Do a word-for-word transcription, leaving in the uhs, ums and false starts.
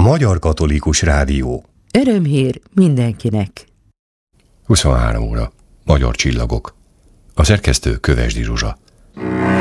Magyar Katolikus Rádió. Örömhír mindenkinek. huszonhárom óra. Magyar csillagok. A szerkesztő Kövesdi Zsuzsa.